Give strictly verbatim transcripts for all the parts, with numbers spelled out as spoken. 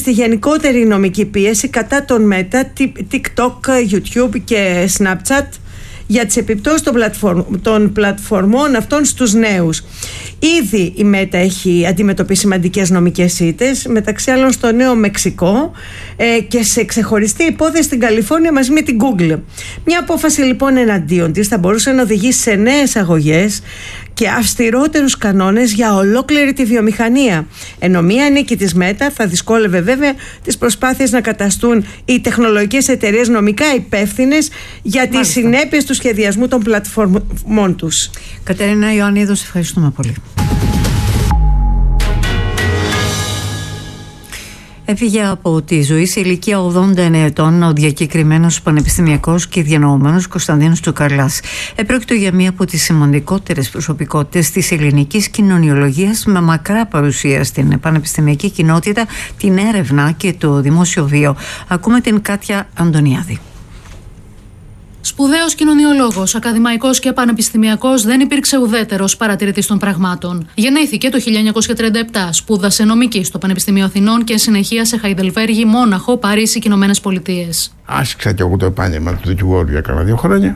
στη γενικότερη νομική πίεση κατά των Meta, TikTok, YouTube και Snapchat για τις επιπτώσεις των, πλατφορμ, των πλατφορμών αυτών στους νέους. Ήδη η Meta έχει αντιμετωπίσει σημαντικές νομικές ήττες, μεταξύ άλλων στο Νέο Μεξικό ε, και σε ξεχωριστή υπόθεση στην Καλιφόρνια μαζί με την Google. Μια απόφαση λοιπόν εναντίον της θα μπορούσε να οδηγήσει σε νέες αγωγές και αυστηρότερους κανόνες για ολόκληρη τη βιομηχανία. Ενώ μία νίκη της Meta θα δυσκόλευε βέβαια τις προσπάθειες να καταστούν οι τεχνολογικές εταιρείες νομικά υπεύθυνες για τις συνέπειες του σχεδιασμού των πλατφορμών τους. Κατερίνα Ιωαννίδου, ευχαριστούμε πολύ. Έφυγε από τη ζωή σε ηλικία ογδόντα εννέα ετών ο διακεκριμένος πανεπιστημιακός και διανοούμενος Κωνσταντίνος Τσουκαλάς. Επρόκειτο για μία από τις σημαντικότερες προσωπικότητες της ελληνικής κοινωνιολογίας, με μακρά παρουσία στην πανεπιστημιακή κοινότητα, την έρευνα και το δημόσιο βίο. Ακούμε την Κάτια Αντωνιάδη. Σπουδαίος κοινωνιολόγος, ακαδημαϊκός και πανεπιστημιακός, δεν υπήρξε ουδέτερος παρατηρητής των πραγμάτων. Γεννήθηκε το χίλια εννιακόσια τριάντα επτά, σπούδασε νομική στο Πανεπιστήμιο Αθηνών και συνεχεία σε Χαϊδελβέργη, Μόναχο, Παρίσι και Ηνωμένες Πολιτείες. Άσκησα και εγώ το επάγγελμα του δικηγόρου για κάνα δύο χρόνια.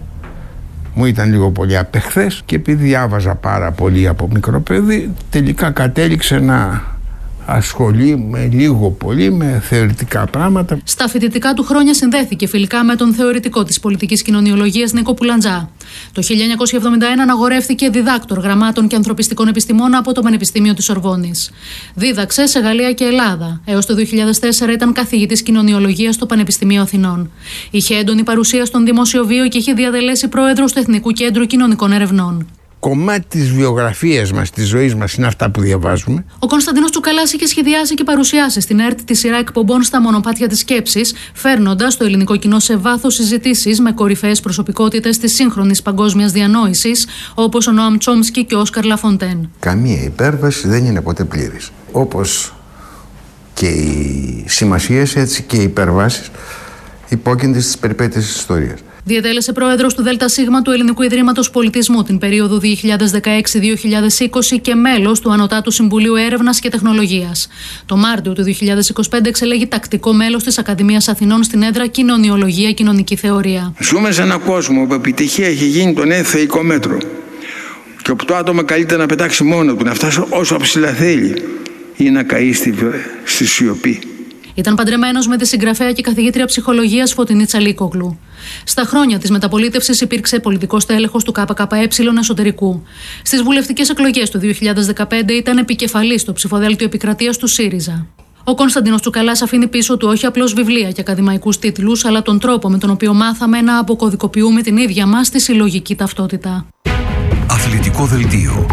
Μου ήταν λίγο πολύ απεχθές και επειδή διάβαζα πάρα πολύ από μικρό παιδί, τελικά κατέληξε να ασχολεί με λίγο πολύ με θεωρητικά πράγματα. Στα φοιτητικά του χρόνια συνδέθηκε φιλικά με τον θεωρητικό της πολιτικής κοινωνιολογίας Νίκο Πουλαντζά. Το χίλια εννιακόσια εβδομήντα ένα αναγορεύτηκε διδάκτορ γραμμάτων και ανθρωπιστικών επιστημών από το Πανεπιστήμιο της Σορβόνης. Δίδαξε σε Γαλλία και Ελλάδα. Έως το δύο χιλιάδες τέσσερα ήταν καθηγητής κοινωνιολογίας στο Πανεπιστήμιο Αθηνών. Είχε έντονη παρουσία στον δημόσιο βίο και είχε διαδελέσει πρόεδρος του Εθνικού Κέντρου Κοινωνικών Ερευνών. Κομμάτι της βιογραφίας μας, της ζωής μας, είναι αυτά που διαβάζουμε. Ο Κωνσταντίνος Τσουκαλάς είχε σχεδιάσει και παρουσιάσει στην ΕΡΤ τη σειρά εκπομπών στα μονοπάτια της σκέψης, φέρνοντας το ελληνικό κοινό σε βάθος συζητήσεις με κορυφαίες προσωπικότητες της σύγχρονης παγκόσμιας διανόησης, όπως ο Νοάμ Τσόμσκι και ο Όσκαρ Λαφοντέν. Καμία υπέρβαση δεν είναι ποτέ πλήρης. Όπως και οι σημασίες, έτσι και οι υπερβάσεις υπόκεινται στις περιπέτειες της ιστορίας. Διετέλεσε πρόεδρος του ΔΣ του Ελληνικού Ιδρύματος Πολιτισμού την περίοδο δύο χιλιάδες δεκαέξι με δύο χιλιάδες είκοσι και μέλος του Ανωτάτου Συμβουλίου Έρευνας και Τεχνολογίας. Το Μάρτιο του δύο χιλιάδες είκοσι πέντε εξελέγει τακτικό μέλος της Ακαδημίας Αθηνών στην έδρα Κοινωνιολογία Κοινωνική Θεωρία. Ζούμε σε έναν κόσμο όπου η επιτυχία έχει γίνει το νέο θεϊκό μέτρο. Και όπου το άτομο καλείται να πετάξει μόνο του, να φτάσει όσο ψηλά θέλει ή να καεί στη, στη σιωπή. Ήταν παντρεμένος με τη συγγραφέα και καθηγήτρια ψυχολογίας Φωτεινή Τσαλίκογλου. Στα χρόνια της μεταπολίτευσης υπήρξε πολιτικός τέλεχος του ΚΚΕ εσωτερικού. Στις βουλευτικές εκλογές του δύο χιλιάδες δεκαπέντε ήταν επικεφαλής στο ψηφοδέλτιο επικρατείας του ΣΥΡΙΖΑ. Ο Κωνσταντίνος Τσουκαλάς αφήνει πίσω του όχι απλώς βιβλία και ακαδημαϊκούς τίτλους, αλλά τον τρόπο με τον οποίο μάθαμε να αποκωδικοποιούμε την ίδια μας τη συλλογική ταυτότητα. Αθλητικό δελτίο.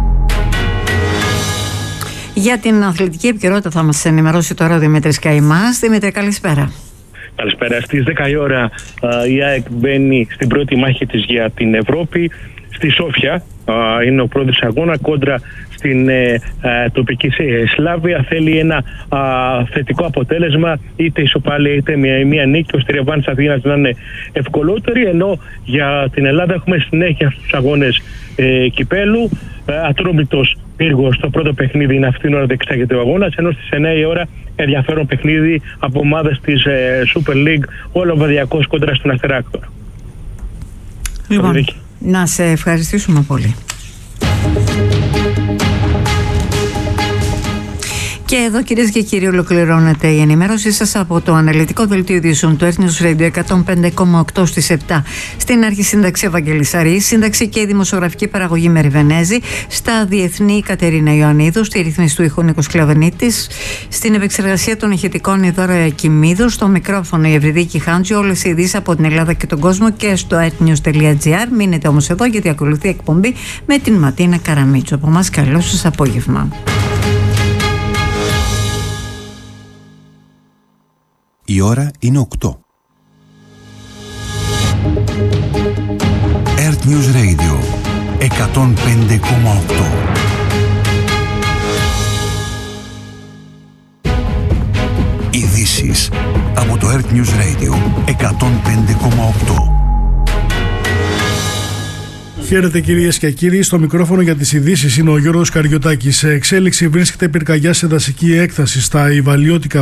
Για την αθλητική επικαιρότητα θα μας ενημερώσει τώρα ο Δημήτρης Καημάς. Δημήτρη, καλησπέρα. Καλησπέρα. Στις δέκα η ώρα η ΑΕΚ μπαίνει στην πρώτη μάχη της για την Ευρώπη. Στη Σόφια είναι ο πρώτος αγώνα κόντρα στην ε, ε, τοπική Σλάβια. Θέλει ένα α, θετικό αποτέλεσμα, είτε ισοπαλία είτε μια, μια νίκη, ώστε η ρευάνση Αθήνας να είναι ευκολότερη. Ενώ για την Ελλάδα έχουμε συνέχεια στους αγώνες ε, κυπέλου. Ε, Ατρόμητος πύργος στο πρώτο παιχνίδι είναι αυτήν την ώρα διεξάγεται ο αγώνας, ενώ στις εννιά η ώρα ενδιαφέρον παιχνίδι από ομάδες της ε, Super League, ο Λοβαδιακός κόντρα στον Αστεράκτορα. Λοιπόν, να σε ευχαριστήσουμε πολύ. Και εδώ, κυρίες και κύριοι, ολοκληρώνεται η ενημέρωσή σας από το αναλυτικό δελτίο ειδήσεων του Earth News Radio εκατόν πέντε κόμμα οκτώ στις επτά. Στην αρχή σύνταξη Ευαγγελής Αρής, σύνταξη και δημοσιογραφική παραγωγή Μεριβενέζη, στα διεθνή Κατερίνα Ιωαννίδου, στη ρύθμιση του ήχου Νίκος Κλαβενίτης, στην επεξεργασία των ηχητικών η Δώρα Ακιμίδου, στο μικρόφωνο η Ευρυδίκη Χάντζη, όλες οι ειδήσεις από την Ελλάδα και τον κόσμο και στο earthnews τελεία gr. Μείνετε όμως εδώ γιατί ακολουθεί εκπομπή με την Ματίνα Καραμίτσου. Από εμάς καλό σας απόγευμα. Η ώρα είναι οκτώ. Earth News Radio εκατόν πέντε κόμμα οκτώ. Ειδήσεις από το Earth News Radio εκατόν πέντε κόμμα οκτώ. Χαίρετε κυρίες και κύριοι, στο μικρόφωνο για τις ειδήσεις είναι ο Γιώργος Καριωτάκης. Σε εξέλιξη βρίσκεται πυρκαγιά σε δασική έκταση στα Ιβαλιώτικα